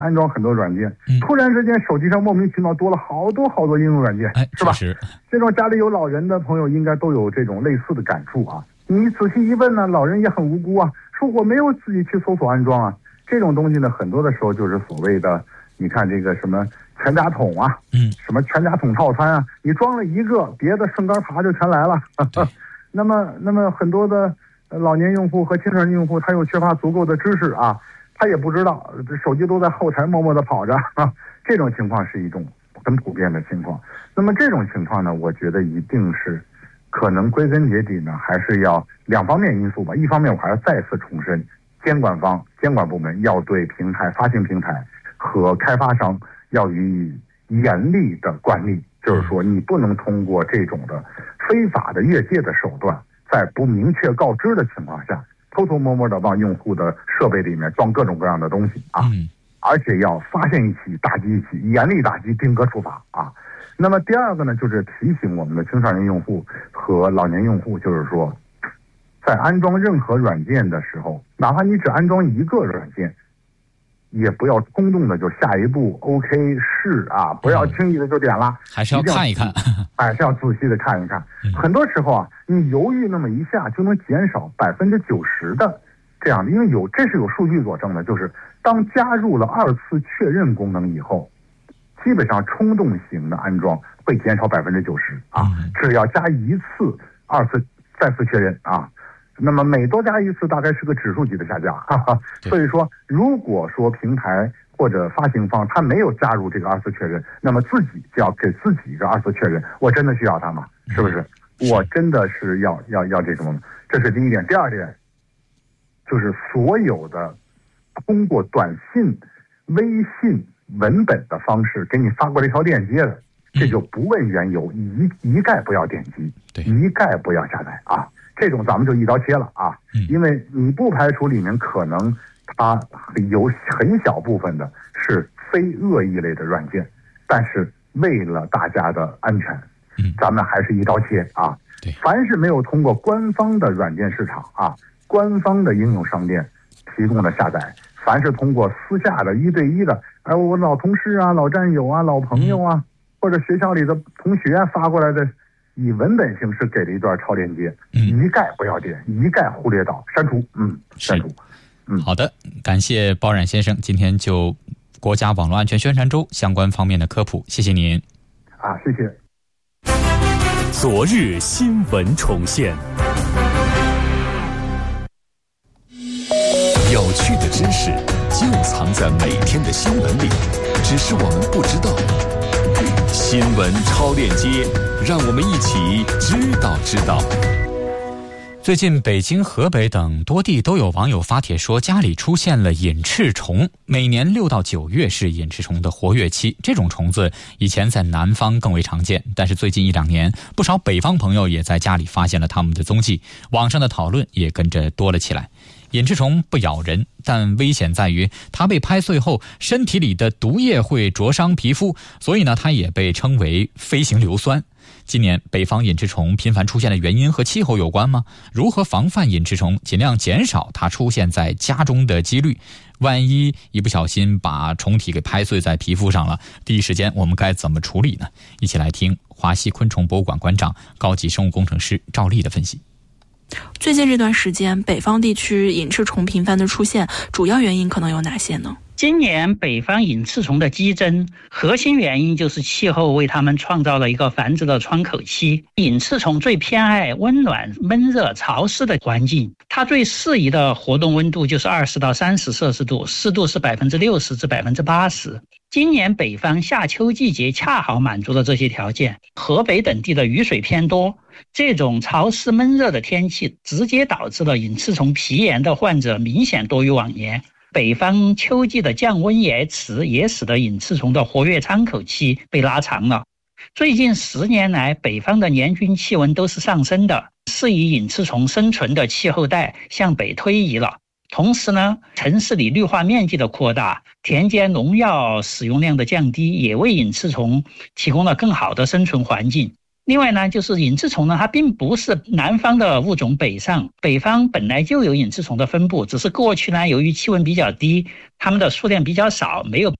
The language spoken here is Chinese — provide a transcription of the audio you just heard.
安装很多软件，突然之间手机上莫名其妙多了好多应用软件，是吧？这种家里有老人的朋友应该都有这种类似的感触啊。你仔细一问呢，老人也很无辜啊，说我没有自己去搜索安装啊。这种东西呢，很多的时候就是所谓的，你看这个什么全家桶啊，什么全家桶套餐啊，你装了一个，别的顺杆爬就全来了。那么很多的老年用户和青少年用户，他又缺乏足够的知识啊，他也不知道，手机都在后台默默的跑着啊。这种情况是一种很普遍的情况。那么这种情况呢，我觉得一定是可能归根结底呢，还是要两方面因素吧。一方面，我还要再次重申，监管部门要对平台、发行平台和开发商要予以严厉的管理，就是说你不能通过这种的非法的越界的手段，在不明确告知的情况下，偷偷摸摸的往用户的设备里面装各种各样的东西啊，而且要发现一起打击一起，严厉打击，定格处罚啊。那么第二个呢，就是提醒我们的青少年用户和老年用户，就是说，在安装任何软件的时候，哪怕你只安装一个软件，也不要冲动的就下一步 OK 是啊，不要轻易的就点了， 还是要看一看， 还是要仔细的看一看。很多时候啊，你犹豫那么一下就能减少90%的这样的，因为这是有数据佐证的，就是当加入了2次确认功能以后，基本上冲动型的安装会减少90%啊，只要加1次、2次、3次确认啊。那么每多加1次，大概是个指数级的下降，所以说，如果说平台或者发行方他没有加入这个2次确认，那么自己就要给自己一个2次确认，我真的需要它吗？是不是？我真的是要这种吗？这是第一点。第二点，就是所有的通过短信、微信文本的方式给你发过这条链接的，这就不问缘由，一概不要点击，一概不要下载啊。这种咱们就一刀切了啊，因为你不排除里面可能它有很小部分的是非恶意类的软件，但是为了大家的安全，咱们还是一刀切啊。凡是没有通过官方的软件市场啊、官方的应用商店提供的下载，凡是通过私下的1对1的，我老同事啊、老战友啊、老朋友啊，或者学校里的同学发过来的，以文本形式给了一段超链接，一概不要点，一概忽略到删除，删除。 好的，感谢包冉先生今天就国家网络安全宣传周相关方面的科普，谢谢您。 谢谢。 昨日新闻重现，有趣的知识就藏在每天的新闻里，只是我们不知道。新闻超链接，让我们一起知道。 最近北京、河北等多地都有网友发帖说家里出现了隐翅虫，每年6到9月是隐翅虫的活跃期。这种虫子以前在南方更为常见，但是最近1-2年，不少北方朋友也在家里发现了它们的踪迹，网上的讨论也跟着多了起来。隐翅虫不咬人，但危险在于它被拍碎后，身体里的毒液会灼伤皮肤，所以呢，它也被称为飞行硫酸。今年北方隐翅虫频繁出现的原因和气候有关吗？如何防范隐翅虫，尽量减少它出现在家中的几率？万一一不小心把虫体给拍碎在皮肤上了，第一时间我们该怎么处理呢？一起来听华西昆虫博物馆馆长、高级生物工程师赵丽的分析。 最近这段时间，北方地区隐翅虫频繁的出现，主要原因可能有哪些呢？ 今年北方隐翅虫的激增，核心原因就是气候为它们创造了一个繁殖的窗口期。隐翅虫最偏爱温暖、闷热、潮湿的环境，它最适宜的活动温度就是20到30摄氏度，湿度是60%至80%。今年北方夏秋季节恰好满足了这些条件，河北等地的雨水偏多，这种潮湿闷热的天气直接导致了隐翅虫皮炎的患者明显多于往年。北方秋季的降温延迟也使得隐翅虫的活跃窗口期被拉长了。最近10年来，北方的年均气温都是上升的，适宜隐翅虫生存的气候带向北推移了。同时呢，城市里绿化面积的扩大，田间农药使用量的降低，也为隐翅虫提供了更好的生存环境。 另外呢，就是隐翅虫呢，它并不是南方的物种北上，北方本来就有隐翅虫的分布，只是过去呢，由于气温比较低，它们的数量比较少，没有